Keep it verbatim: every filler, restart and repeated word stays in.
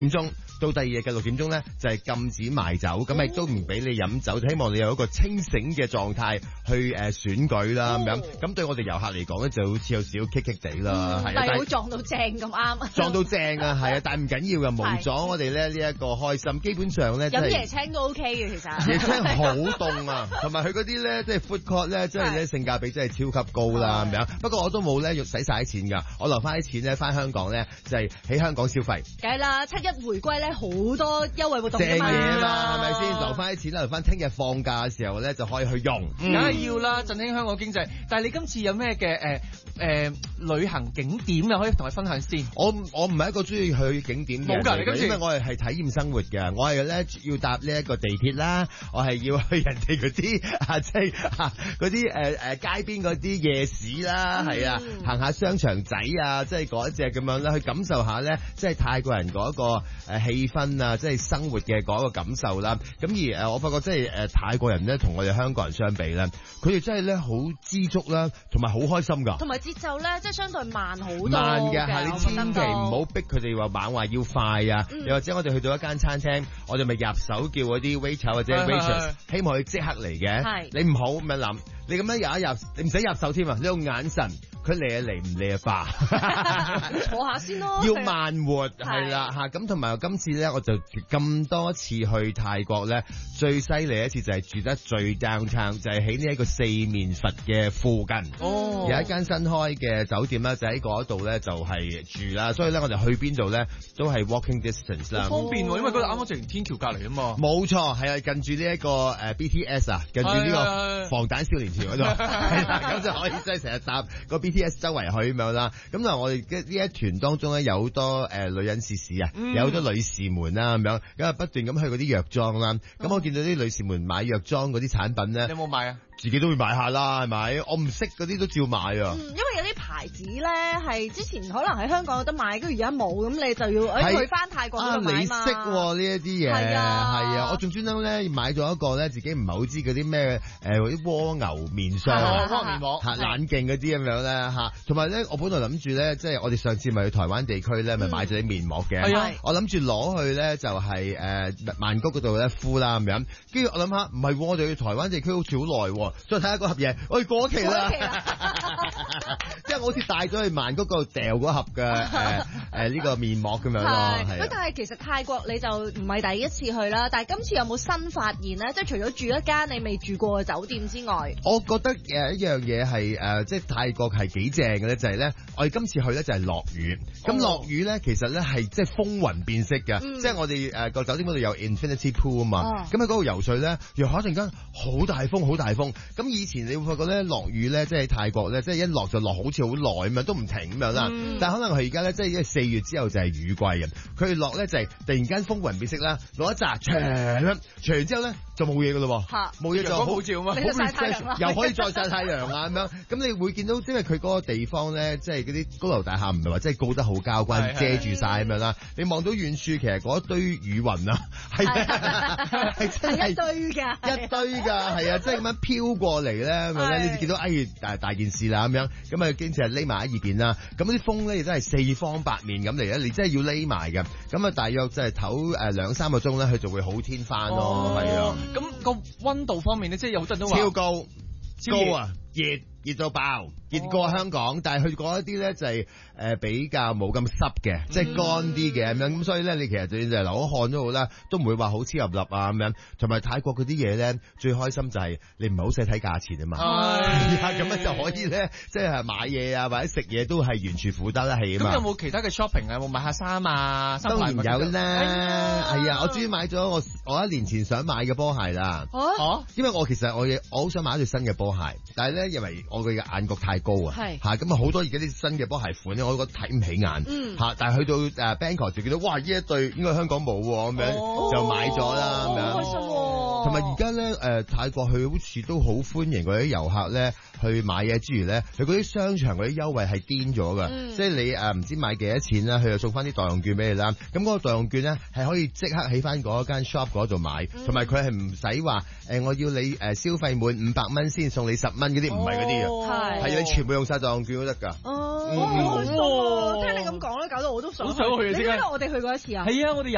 點鐘到第二日嘅六點鐘咧，就係、是、禁止賣酒，咁亦都唔俾你飲酒，就希望你有一個清醒嘅狀態去誒、呃、選舉啦咁、哦、樣。咁對我哋遊客嚟講咧，就好似有少少棘棘地啦，係、嗯、啊， 但係好撞到正咁啱， 撞到正啊，係啊，但係唔緊要嘅，冇咗我哋咧呢一個開心。基本上咧， 飲椰青都 OK 嘅，其實椰青好凍啊，同埋佢嗰啲咧，即係 food court 咧，即係咧性價比真係超級高啦咁樣。不過我都冇咧要使晒啲錢㗎，我留翻啲錢咧翻香港咧，就係、是、喺香港消費。 梗係啦，七一回歸咧好多優惠活動正㗎嘛， 嘢嘛，係咪先？留翻啲錢留翻聽日放假嘅時候咧就可以去用。 梗係要啦，振興香港經濟。但係你今次有咩嘅誒誒旅行景點啊？可以同我分享先。 我我唔係一個中意去景點嘅人嚟嘅，因為我係係體驗生活嘅。我係咧要搭呢一個地鐵啦，我係要去人哋嗰啲啊，即係嗰啲誒誒街邊嗰啲夜市啦，係、嗯、啊，行下商場仔啊，即係嗰一隻咁樣啦，去感受下咧，即係泰國人嗰個誒氣氛啊，即係生活嘅嗰個感受啦。咁而誒，我發覺即係誒泰國人咧，同我哋香港人相比咧，佢哋真係咧好知足啦，同埋好開心㗎。 同埋節奏咧，即係相對慢好多。 慢嘅係你千祈唔好逼佢哋話猛話要快啊！又、嗯、或者我哋去到一間餐廳，我哋咪入手叫嗰啲 waiter 或者 waitress，希望佢即刻嚟嘅。你唔好咁樣諗，你咁樣入一入，你唔使入手添啊！你用眼神。佢嚟啊嚟唔嚟啊罷， 坐下先咯。 要慢活係啦嚇，咁同埋今次咧，我就咁多次去泰國咧，最犀利一次就係住得最 downtown，就係喺呢一個四面佛嘅附近。哦，有一間新開嘅酒店啦，就喺嗰度咧就係住啦，所以咧我哋去邊度咧都係 walking distance 啦。 方便喎，因為嗰度啱啱就連天橋隔離啊嘛。 冇錯，係啊，近住呢一個誒 B T S 啊，近住呢個防彈少年團嗰度，係啦，咁就可以即係成日搭個 B T S 周圍去咁樣啦，咁嗱我哋呢一團當中咧有好多誒、呃、女人士士啊，嗯、有好多女士們啦咁樣，咁啊不斷咁去嗰啲藥妝啦，咁、嗯、我見到啲女士們買藥妝嗰啲產品咧， 你有冇買啊？ 自己都會買下啦，係咪？我唔識嗰啲都照買啊、 嗯。因為有啲牌子咧係之前可能喺香港有得買，跟住而家冇，咁你就要誒去翻泰國嗰度買嘛。 啊，你識喎呢一啲嘢？係啊，係啊，我仲專登咧買咗一個咧，自己唔係好知嗰啲咩誒嗰啲蝸牛面霜、 蝸牛面膜嚇冷勁嗰啲咁樣咧嚇，同埋咧我本來諗住咧，即係我哋上次咪去台灣地區咧，咪、嗯、買咗啲面膜嘅。係啊，我諗住攞去咧就係、是、誒、呃、曼谷嗰度咧敷啦咁樣，跟住我諗下唔係，我哋去台灣地區好似好耐，再睇下嗰盒嘢。我哋過期啦，即係我好似帶咗去曼谷嗰度掉嗰盒嘅誒誒呢個面膜咁樣咯。係， 但係其實泰國你就唔係第一次去啦，但係今次有冇新發現咧？即係除咗住一間你未住過嘅酒店之外， 我覺得誒一樣嘢係誒即係泰國係幾正嘅咧，就係、是、咧我哋今次去咧就係落雨。咁、哦、落雨咧其實咧係即係風雲變色嘅，嗯、即係我哋誒個酒店嗰度有 Infinity Pool 啊嘛。咁喺嗰度游水咧，又一陣間好大風，好大風。咁以前你會發覺咧落雨咧，即係泰國咧，即係一落就落好似好耐咁樣，都唔停咁樣啦。嗯、但係可能佢而家咧，即係因為四月之後就係雨季嘅，佢落咧就係突然間風雲變色啦，落一紮長，長完之後咧就冇嘢噶咯，冇嘢就好好照嘛，好 refresh，又可以再曬太陽啊咁樣。咁你會見到，因為佢嗰個地方咧，即係嗰啲高樓大廈唔係話即係高得好交關，遮住晒咁樣啦。你望到遠處其實嗰一堆雨雲啊，係係真係一堆㗎， 一堆㗎，係啊，即係咁樣飄過嚟咧，咁樣咧，你見到哎大大件事啦咁樣，咁啊經常係匿埋喺一邊啦。咁啲風咧亦都係四方八面咁嚟咧，你真係要匿埋嘅。咁啊，大約即係唞誒兩三個鐘咧，佢就會好天翻咯，係啊。 咁個溫度方面咧，即係有好多人都話超高，高啊，熱熱到爆。熱過香港，但係去過一啲咧就係、是、誒、呃、比較冇咁濕嘅，即係乾啲嘅咁樣，咁所以咧你其實就算係流汗都好啦，都唔會話好黐立立啊咁樣。同埋泰國嗰啲嘢咧，最開心就係你唔係好使睇價錢啊嘛，係啊，咁樣就可以咧，即係買嘢啊或者食嘢都係完全負擔得起啊嘛。 咁有冇其他嘅 shopping 啊？有冇買下衫啊？ 當然有啦，係啊，我終於買咗我我一年前想買嘅波鞋啦。哦，因為我其實我我好想買一對新嘅波鞋，但係咧因為我嘅眼角太高啊，係嚇咁啊好多而家啲新嘅波鞋款咧，我覺得睇唔起眼，嗯嚇，但係去到誒 Bangkok 就見到哇呢一對應該香港冇喎咁樣，就買咗啦咁樣，開心喎！同埋而家咧誒泰國佢好似都好歡迎嗰啲遊客咧去買嘢之餘咧，佢嗰啲商場嗰啲優惠係癲咗㗎，嗯、即係你誒唔知買幾多錢啦，佢就送翻啲代用券俾你啦。咁嗰個代用券咧係可以即刻喺翻嗰間 shop 嗰度買，同埋佢係唔使話誒我要你誒消費滿五百蚊先送你十蚊嗰啲，唔係嗰啲嘅，係係你全部用晒代用券都得㗎。哦，好開心喎！聽你咁講咧，搞到我都想，好想去啊！你記得我哋去過一次啊？係啊，我哋有。